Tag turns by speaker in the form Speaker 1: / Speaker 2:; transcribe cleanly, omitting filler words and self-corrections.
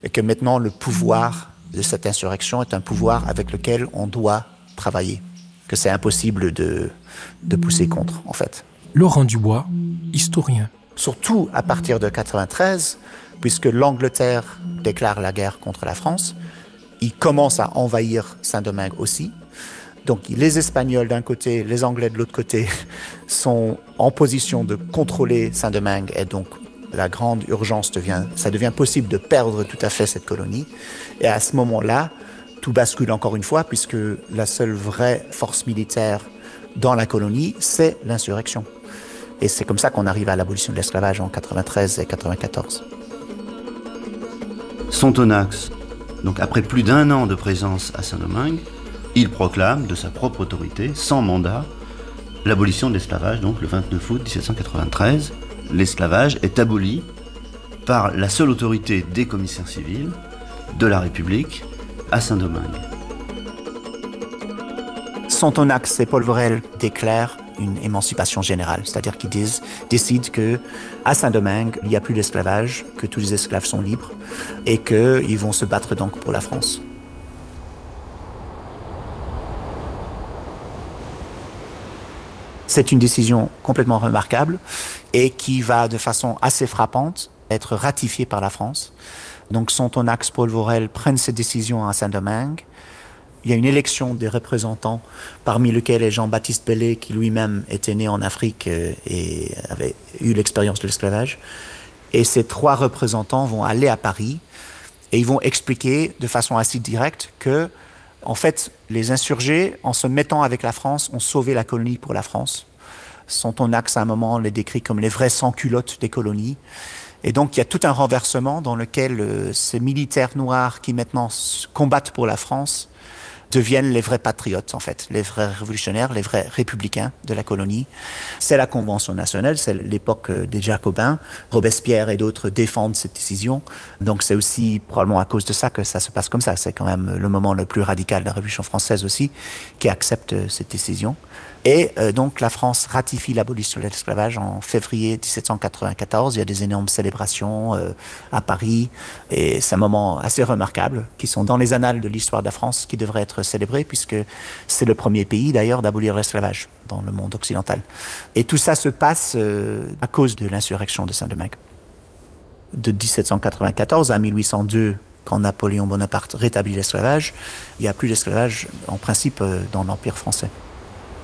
Speaker 1: Et que maintenant, le pouvoir de cette insurrection est un pouvoir avec lequel on doit travailler. Que c'est impossible de pousser contre, en fait.
Speaker 2: Laurent Dubois, historien.
Speaker 1: Surtout à partir de 93, puisque l'Angleterre déclare la guerre contre la France, il commence à envahir Saint-Domingue aussi. Donc les Espagnols d'un côté, les Anglais de l'autre côté sont en position de contrôler Saint-Domingue et donc la grande urgence ça devient possible de perdre tout à fait cette colonie. Et à ce moment-là, tout bascule encore une fois puisque la seule vraie force militaire dans la colonie, c'est l'insurrection. Et c'est comme ça qu'on arrive à l'abolition de l'esclavage en 93 et 94.
Speaker 3: Sontonax, donc après plus d'1 an de présence à Saint-Domingue, il proclame de sa propre autorité, sans mandat, l'abolition de l'esclavage, donc le 29 août 1793. L'esclavage est aboli par la seule autorité des commissaires civils de la République à Saint-Domingue.
Speaker 1: Sontonax et Paul Vorel déclarent une émancipation générale, c'est-à-dire qu'ils décident qu'à Saint-Domingue, il n'y a plus d'esclavage, que tous les esclaves sont libres et qu'ils vont se battre donc pour la France. C'est une décision complètement remarquable et qui va de façon assez frappante être ratifiée par la France. Donc Sontonax, Paul Vorel prennent cette décision à Saint-Domingue. Il y a une élection des représentants, parmi lesquels est Jean-Baptiste Bellay, qui lui-même était né en Afrique et avait eu l'expérience de l'esclavage. Et ces 3 représentants vont aller à Paris et ils vont expliquer de façon assez directe que, en fait, les insurgés, en se mettant avec la France, ont sauvé la colonie pour la France. Sontonax, à un moment, les décrit comme les vrais sans-culottes des colonies. Et donc, il y a tout un renversement dans lequel ces militaires noirs qui maintenant combattent pour la France deviennent les vrais patriotes, en fait, les vrais révolutionnaires, les vrais républicains de la colonie. C'est la Convention nationale, c'est l'époque des Jacobins. Robespierre et d'autres défendent cette décision. Donc c'est aussi probablement à cause de ça que ça se passe comme ça. C'est quand même le moment le plus radical de la Révolution française aussi, qui accepte cette décision. Et donc la France ratifie l'abolition de l'esclavage en février 1794. Il y a des énormes célébrations à Paris et c'est un moment assez remarquable qui sont dans les annales de l'histoire de la France qui devraient être célébrés puisque c'est le premier pays d'ailleurs d'abolir l'esclavage dans le monde occidental. Et tout ça se passe à cause de l'insurrection de Saint-Domingue. De 1794 à 1802, quand Napoléon Bonaparte rétablit l'esclavage, il n'y a plus d'esclavage en principe dans l'Empire français.